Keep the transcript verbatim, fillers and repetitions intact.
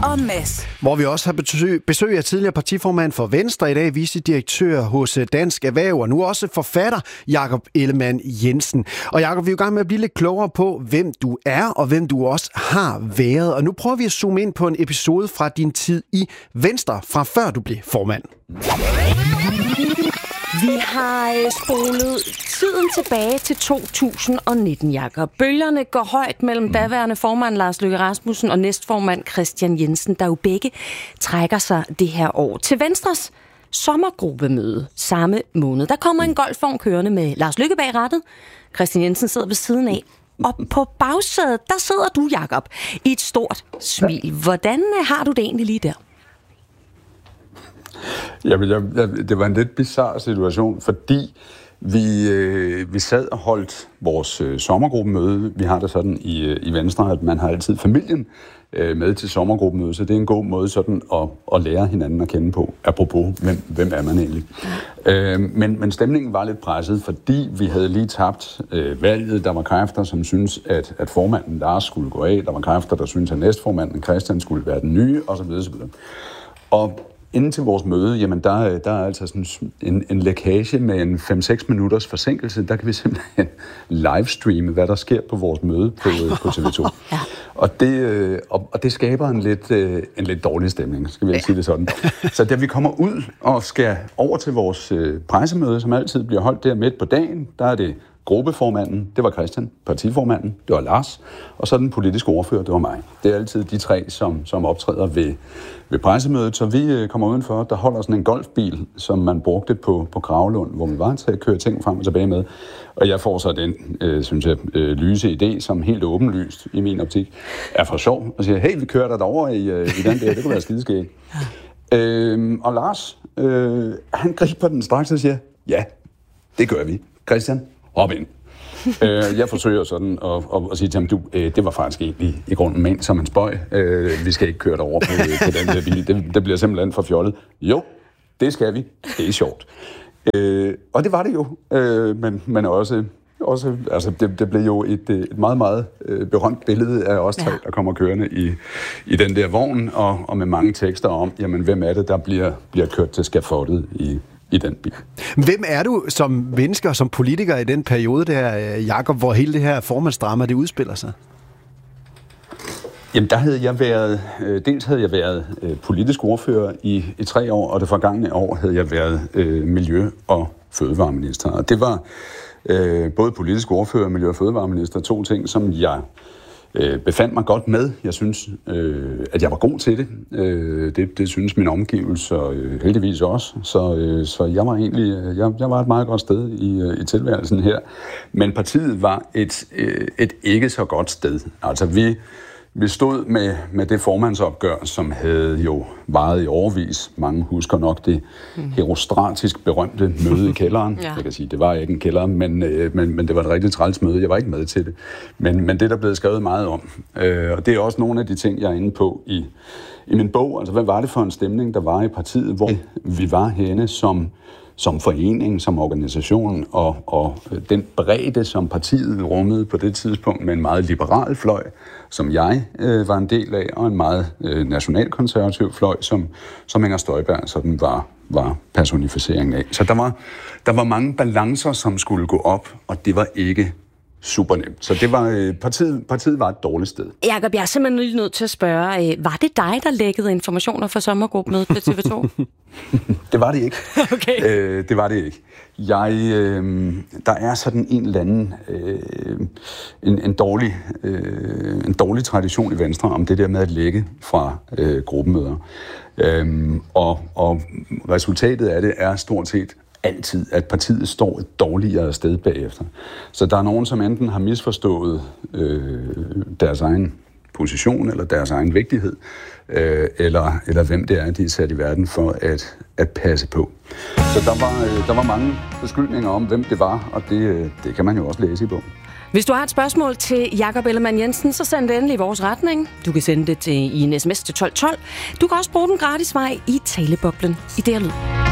og Mads. Hvor vi også har besøg, besøg af tidligere partiformand for Venstre, i dag vicedirektør hos Dansk Erhverv, og nu også forfatter Jakob Ellemann-Jensen. Og Jakob, vi er i gang med at blive lidt klogere på, hvem du er, og hvem du også har været. Og nu prøver vi at zoome ind på en episode fra din tid i Venstre, fra før du blev formand. Vi har spolet tiden tilbage til to tusind og nitten, Jakob. Bølgerne går højt mellem daværende formand Lars Løkke Rasmussen og næstformand Kristian Jensen, der jo begge trækker sig det her år. Til Venstres sommergruppemøde samme måned, der kommer en golfvogn kørende med Lars Løkke bag rattet. Kristian Jensen sidder ved siden af. Og på bagsædet, der sidder du, Jakob, i et stort smil. Hvordan har du det egentlig lige der? Jamen, jeg, jeg, det var en lidt bizarre situation, fordi vi, øh, vi sad og holdt vores øh, sommergruppemøde. Vi har det sådan i, øh, i Venstre, at man har altid familien øh, med til sommergruppemøde, så det er en god måde sådan at, at lære hinanden at kende på, apropos, hvem, hvem er man egentlig. Øh, men, men stemningen var lidt presset, fordi vi havde lige tabt øh, valget. Der var kræfter, som syntes, at, at formanden Lars skulle gå af. Der var kræfter, der syntes, at næstformanden Christian skulle være den nye, osv. osv. Og inden til vores møde, jamen der, der er altså sådan en, en lækage med en fem seks minutters forsinkelse. Der kan vi simpelthen livestreame, hvad der sker på vores møde på, på T V to. Ja. Og, det, og, og det skaber en lidt, en lidt dårlig stemning, skal vi ja. sige det sådan. Så da vi kommer ud og skal over til vores pressemøde, som altid bliver holdt der midt på dagen, der er det gruppeformanden, det var Christian, partiformanden, det var Lars, og så den politiske ordfører, det var mig. Det er altid de tre, som, som optræder ved, ved pressemødet, så vi kommer udenfor, der holder sådan en golfbil, som man brugte på, på Gravlund, hvor vi var til at køre ting frem og tilbage med. Og jeg får så den, øh, synes jeg, øh, lyse idé, som helt åbenlyst i min optik er for sjov, og siger, hey, vi kører der derovre i, øh, i den der, det kunne være skideskægt. øh, og Lars, øh, han griber den straks og siger, ja, det gør vi. Christian, hop ind. øh, jeg forsøger sådan at, at, at sige til ham, du, øh, det var faktisk egentlig i grunden ment som en spøj. Øh, vi skal ikke køre derover på, på den der bil. Det, det bliver simpelthen for fjollet. Jo, det skal vi. Det er sjovt. Øh, og det var det jo. Øh, men, men også, også altså det, det blev jo et, et meget, meget øh, berømt billede af os tre, der kommer kørende i, i den der vogn, og, og med mange tekster om, jamen, hvem er det, der bliver, bliver kørt til skafottet i i den bil. Hvem er du som menneske og som politiker i den periode der, Jakob, hvor hele det her formandsdrama, det udspiller sig? Jamen, der havde jeg været, øh, dels havde jeg været øh, politisk ordfører i, i tre år, og det forgangne år havde jeg været øh, miljø- og fødevareminister. Og det var øh, både politisk ordfører og miljø- og fødevareminister, to ting, som jeg øh, befandt mig godt med. Jeg synes, øh, at jeg var god til det. Øh, det, det synes min omgivelse øh, heldigvis også. Så, øh, så jeg var egentlig jeg, jeg var et meget godt sted i, øh, i tilværelsen her. Men partiet var et, øh, et ikke så godt sted. Altså vi... Vi stod med, med det formandsopgør, som havde jo varet i årevis. Mange husker nok det herostratisk berømte møde i kælderen. Ja. Jeg kan sige, det var ikke en kælder, men, men, men det var et rigtig træls møde. Jeg var ikke med til det. Men, men det, der blev skrevet meget om. Øh, og det er også nogle af de ting, jeg er inde på i, i min bog. Altså, hvad var det for en stemning, der var i partiet, hvor vi var henne som... som forening, som organisation, og, og den bredde, som partiet rummede på det tidspunkt, med en meget liberal fløj, som jeg øh, var en del af, og en meget øh, nationalkonservativ fløj, som, som Inger Støjberg sådan var, var personificering af. Så der var, der var mange balancer, som skulle gå op, og det var ikke super nemt. Så det var, øh, partiet, partiet var et dårligt sted. Jakob, jeg er simpelthen lige nødt til at spørge, øh, var det dig, der lækkede informationer fra sommergruppemødet på T V to? Det var det ikke. Okay. Øh, det var det ikke. Jeg, øh, der er sådan en eller anden øh, en, en, dårlig, øh, en dårlig tradition i Venstre om det der med at lægge fra øh, gruppemøder. Øh, og, og resultatet af det er stort set altid, at partiet står et dårligere sted bagefter. Så der er nogen, som enten har misforstået øh, deres egen position eller deres egen vigtighed, øh, eller, eller hvem det er, de er sat i verden for at, at passe på. Så der var, øh, der var mange beskyldninger om, hvem det var, og det, øh, det kan man jo også læse i bogen. Hvis du har et spørgsmål til Jakob Ellemann-Jensen, så send det endelig i vores retning. Du kan sende det til, i en sms til tolv tolv. Du kan også bruge den gratis vej i taleboblen i D R Lyd.